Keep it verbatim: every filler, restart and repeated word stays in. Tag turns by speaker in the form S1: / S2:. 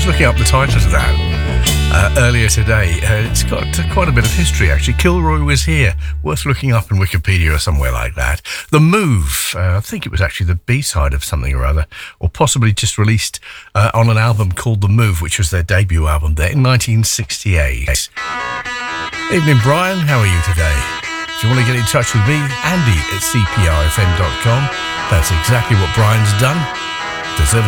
S1: was looking up the title to that uh, earlier today. Uh, it's got uh, quite a bit of history, actually. Kilroy Was Here, worth looking up in Wikipedia or somewhere like that. The Move, uh, I think it was actually the B-side of something or other, or possibly just released uh, on an album called The Move, which was their debut album there in nineteen sixty-eight. Evening, Brian. How are you today? If you want to get in touch with me, Andy at c p r f m dot com. That's exactly what Brian's done. Deserve